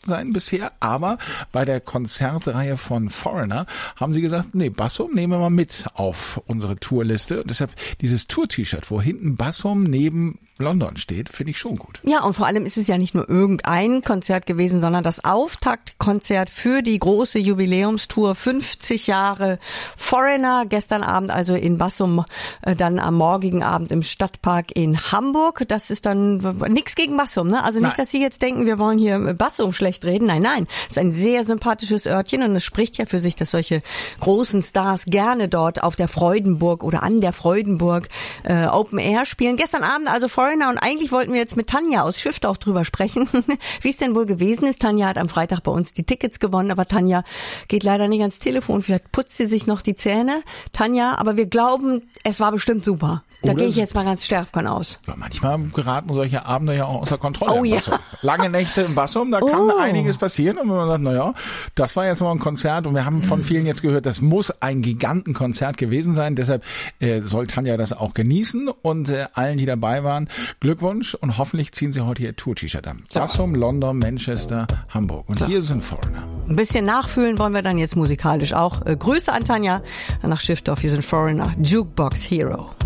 sein bisher, aber bei der Konzertreihe von Foreigner haben sie gesagt, nee, Bassum nehmen wir mal mit auf unsere Tourliste. Und deshalb dieses Tour-T-Shirt, wo hinten Bassum neben London steht, finde ich schon gut. Ja, und vor allem ist es ja nicht nur irgendein Konzert gewesen, sondern das Auftaktkonzert für die große Jubiläumstour 50 Jahre Foreigner. Gestern Abend also in Bassum, dann am morgigen Abend im Stadtpark in Hamburg. Das ist dann nichts gegen Bassum, ne? Also nicht, dass Sie jetzt denken, wir wollen hier Bassum schlecht reden. Nein, nein. Es ist ein sehr sympathisches Örtchen und es spricht ja für sich, dass solche großen Stars gerne dort auf der Freudenburg oder an der Freudenburg Open Air spielen. Gestern Abend also Foreigner, und eigentlich wollten wir jetzt mit Tanja aus Schiffdorf drüber sprechen, wie es denn wohl gewesen ist. Tanja hat am Freitag bei uns die Tickets gewonnen, aber Tanja geht leider nicht ans Telefon. Vielleicht putzt sie sich noch die Zähne. Tanja, aber wir glauben, es war bestimmt super. Da gehe ich jetzt mal ganz stark von aus. Ja, manchmal geraten solche Abende ja auch außer Kontrolle. Oh ja. Lange Nächte im Bassum, da kann einiges passieren. Und wenn man sagt, naja, das war jetzt mal ein Konzert und wir haben von vielen jetzt gehört, das muss ein Gigantenkonzert gewesen sein. Deshalb soll Tanja das auch genießen und allen, die dabei waren, Glückwunsch und hoffentlich ziehen sie heute ihr Tour-T-Shirt an. So. Bassum, London, Manchester, Hamburg. Und hier sind Foreigner. Ein bisschen nachfühlen wollen wir dann jetzt musikalisch auch. Grüße an Tanja nach Schiffdorf. Hier sind Foreigner, Jukebox Hero.